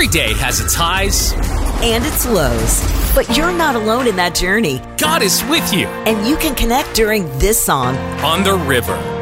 day has its highs and its lows. But you're not alone in that journey. God is with you And you can connect during this song, On the River.